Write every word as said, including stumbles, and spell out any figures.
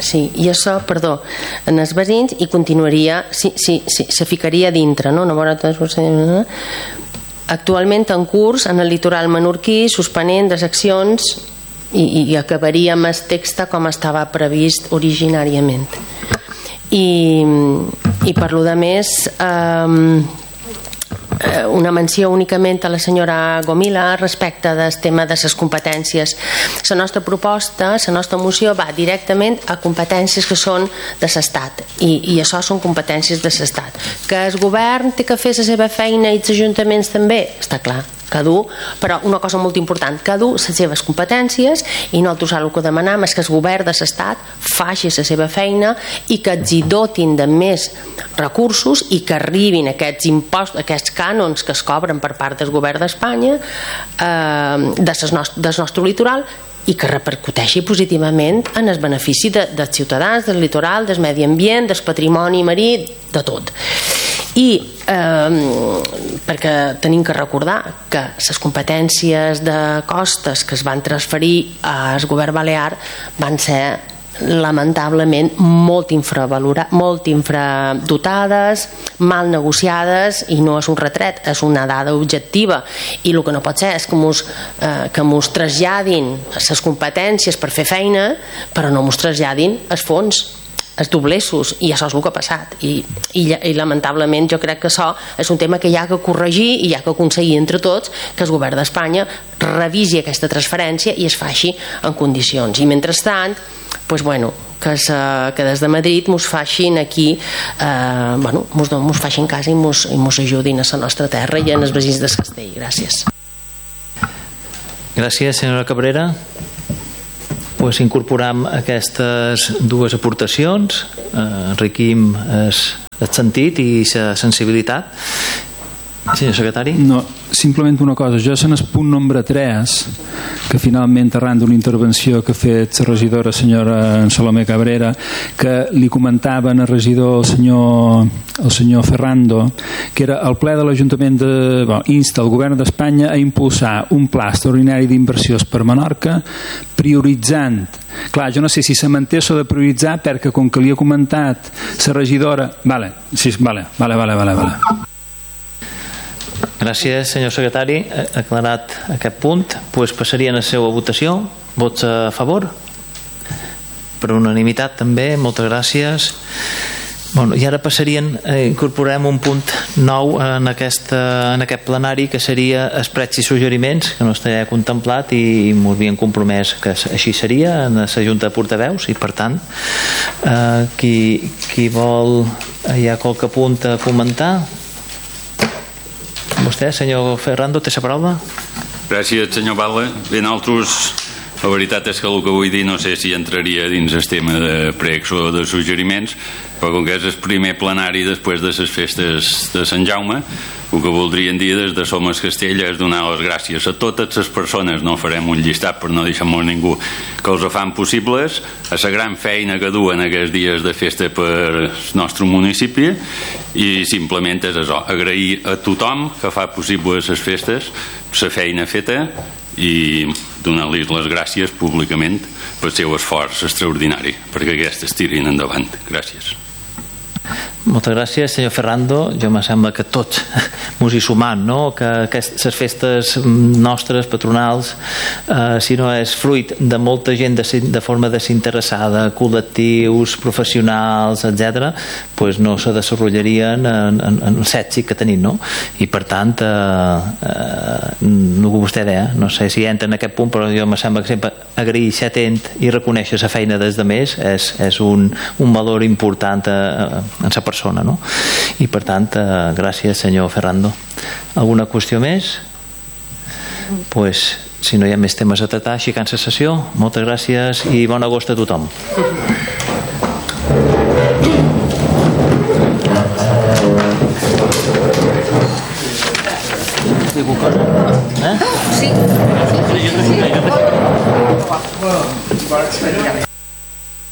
Sí, i això, perdó, en els veïns i continuaria, sí, sí, sí, se ficaria dintre, no? No veure tots actualment en curs en el litoral menorquí, suspenent les accions i, i acabaria amb el text com estava previst originàriament. I, i per lo de més, eh, una menció únicament a la senyora Gomila respecte del tema de les competències. La nostra proposta, la nostra moció va directament a competències que són de l'Estat i, i això són competències de l'Estat. Que el govern té que fer la seva feina i els ajuntaments també, està clar, cadú, però una cosa molt important, cadú les seves competències i nosaltres el que demanem és que el govern de l'Estat faci la seva feina i que els hi dotin de més recursos i que arribin aquests impostos, aquests cànons que es cobren per part del govern d'Espanya eh, del nostre litoral i que repercuteixi positivament en el benefici de, dels ciutadans, del litoral, del medi ambient, del patrimoni marí, de tot. I eh, perquè tenim que recordar que les competències de costes que es van transferir al govern balear van ser lamentablement molt infravalorades, molt infradotades, mal negociades, i no és un retret, és una dada objectiva, i el que no pot ser és que mos, eh, que mos traslladin les competències per fer feina però no mos traslladin els fons, els doblessos, i això és el que ha passat i, i, i lamentablement jo crec que això és un tema que hi ha que corregir i hi ha que aconseguir entre tots que el govern d'Espanya revisi aquesta transferència i es faci en condicions, i mentrestant pues bueno, que, es, que des de Madrid mos facin aquí eh, bueno, mos, mos facin cas i mos, i mos ajudin a la nostra terra i en els veïns del Castell. Gràcies. Gràcies, senyora Cabrera. Pues incorporam aquestes dues aportacions, eh, enriquim el, el sentit i la sensibilitat. Senyor secretari? No, simplement una cosa, jo en el punt nombre tres, que finalment arran d'una intervenció que ha fet la regidora senyora Salomé Cabrera, que li comentava al regidor el senyor, el senyor Ferrando, que era el ple de l'Ajuntament de, bueno, insta el govern d'Espanya a impulsar un pla extraordinari d'inversions per Menorca, prioritzant, clar, jo no sé si se manté això de prioritzar perquè com que li ha comentat la regidora, vale, sí, vale, vale, vale, vale, vale. Gràcies, senyor secretari. Aclarat aquest punt, pues passaria a la seva votació. Vots a favor? Per unanimitat també, moltes gràcies. Bueno, i ara passarien, eh, incorporem un punt nou en, aquesta, en aquest plenari, que seria esprets i suggeriments, que no estaria contemplat i m'ho havien compromès que així seria en la Junta de Portaveus, i per tant eh, qui, qui vol, hi ha qualque punt a comentar? Vostè, senyor Ferrando, té la paraula? Gràcies, senyor Bala. Bé, nosaltres, la veritat és que el que vull dir no sé si entraria dins el tema de pregs o de suggeriments, però com que és el primer plenari després de les festes de Sant Jaume, el que voldrien dir des de Som el Castell és donar les gràcies a totes les persones, no farem un llistat per no deixar-me ningú, que els fan possibles, a la gran feina que duen aquests dies de festa per el nostre municipi, i simplement és això, agrair a tothom que fa possibles les festes, la feina feta, i donar-los les gràcies públicament pel seu esforç extraordinari perquè aquestes tirin endavant. Gràcies. Moltes gràcies, senyor Ferrando. Jo me sembla que tots mos hi sumam, no? Que aquestes festes nostres, patronals, eh, si no és fruit de molta gent de, de forma desinteressada, col·lectius, professionals, etcètera, pues no se desenvoluparien en, en, en el sèxit que tenim, no? I per tant, eh, eh, el que vostè deia, no sé si entra en aquest punt, però jo me sembla que sempre agrair, ser atent i reconèixer la feina des de més és, és un, un valor important a, a, en la persona, no? I per tant, eh, gràcies, senyor Ferrando. Alguna qüestió més? Pues, si no hi ha més temes a tratar, aixecant la sessió. Moltes gràcies i bon agost a tothom.